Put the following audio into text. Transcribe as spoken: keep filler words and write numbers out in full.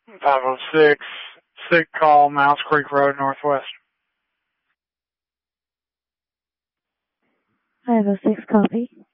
five oh six, sick call, Mouse Creek Road, Northwest. five oh six, copy.